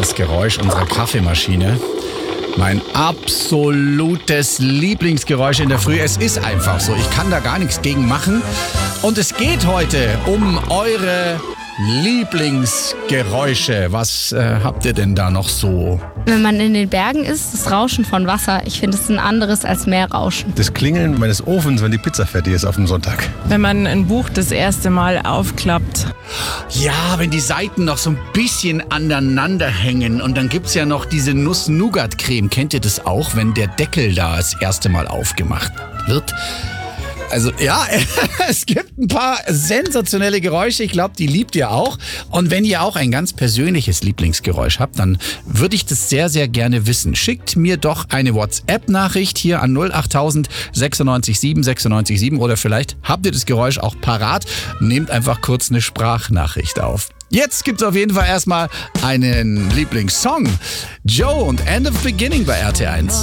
das Geräusch unserer Kaffeemaschine. Mein absolutes Lieblingsgeräusch in der Früh. Es ist einfach so. Ich kann da gar nichts gegen machen. Und es geht heute um eure Lieblingsgeräusche. Was habt ihr denn da noch so? Wenn man in den Bergen ist, das Rauschen von Wasser, ich finde es ein anderes als Meerrauschen. Das Klingeln meines Ofens, wenn die Pizza fertig ist auf dem Sonntag. Wenn man ein Buch das erste Mal aufklappt. Ja, wenn die Seiten noch so ein bisschen aneinander hängen und dann gibt's ja noch diese Nuss-Nougat-Creme. Kennt ihr das auch, wenn der Deckel da das erste Mal aufgemacht wird? Also ja, es gibt ein paar sensationelle Geräusche. Ich glaube, die liebt ihr auch. Und wenn ihr auch ein ganz persönliches Lieblingsgeräusch habt, dann würde ich das sehr, sehr gerne wissen. Schickt mir doch eine WhatsApp-Nachricht hier an 08000 96 7 96 7 oder vielleicht habt ihr das Geräusch auch parat. Nehmt einfach kurz eine Sprachnachricht auf. Jetzt gibt's auf jeden Fall erstmal einen Lieblingssong. Joe und End of Beginning bei RT1.